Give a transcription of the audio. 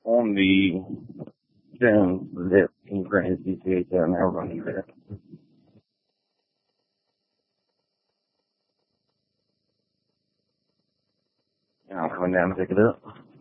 on the down left in Grand CCH now running there. Now I'm coming down to pick it up.